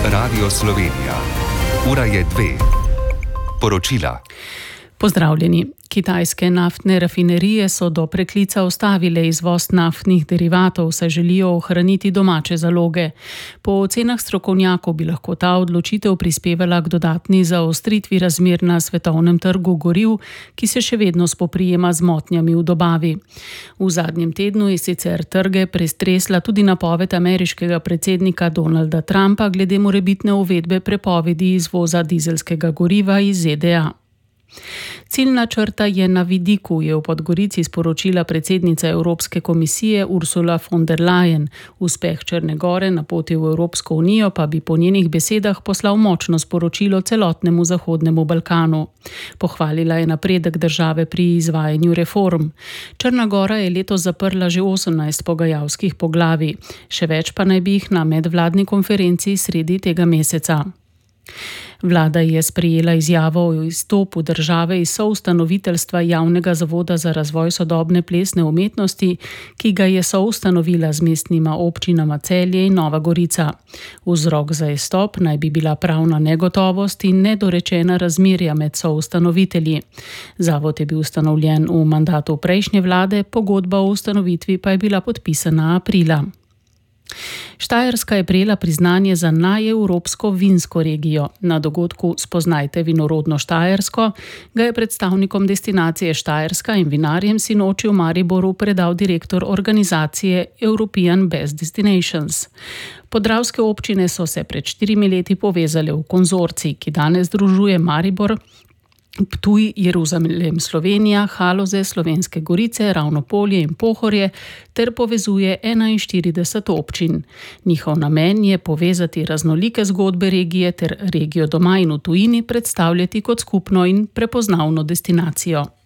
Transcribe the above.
Radio Slovenija. Ura je 2. Poročila. Pozdravljeni. Kitajske naftne rafinerije so do preklica ustavile izvoz naftnih derivatov, saj želijo ohraniti domače zaloge. Po ocenah strokovnjakov bi lahko ta odločitev prispevala k dodatni zaostritvi razmer na svetovnem trgu goriv, ki se še vedno spoprijema z motnjami v dobavi. V zadnjem tednu je sicer trge prestresla tudi napoved ameriškega predsednika Donalda Trumpa glede morebitne uvedbe prepovedi izvoza dizelskega goriva iz ZDA. Ciljna črta je na vidiku, je v Podgorici sporočila predsednica Evropske komisije Ursula von der Leyen. Uspeh Črne Gore na poti v Evropsko unijo pa bi po njenih besedah poslal močno sporočilo celotnemu Zahodnemu Balkanu. Pohvalila je napredek države pri izvajanju reform. Črna Gora je letos zaprla že 18 pogajalskih poglavij, še več pa naj bi jih na medvladni konferenci sredi tega meseca. Vlada je sprejela izjavo o izstopu države iz soustanoviteljstva Javnega zavoda za razvoj sodobne plesne umetnosti, ki ga je soustanovila z mestnima občinama Celje in Nova Gorica. Vzrok za izstop naj bi bila pravna negotovost in nedorečena razmerja med soustanovitelji. Zavod je bil ustanovljen v mandatu prejšnje vlade, pogodba o ustanovitvi pa je bila podpisana aprila. Štajerska je prejela priznanje za najevropsko vinsko regijo. Na dogodku Spoznajte vinorodno Štajersko ga je predstavnikom destinacije Štajerska in vinarjem sinoči v Mariboru predal direktor organizacije European Best Destinations. Podravske občine so se pred 4 leti povezale v konzorcij, ki danes združuje Maribor, Ptuj, Jeruzalem, Slovenija, Haloze, Slovenske Gorice, Ravnopolje in Pohorje ter povezuje 41 občin. Njihov namen je povezati raznolike zgodbe regije ter regijo doma in v tujini predstavljati kot skupno in prepoznavno destinacijo.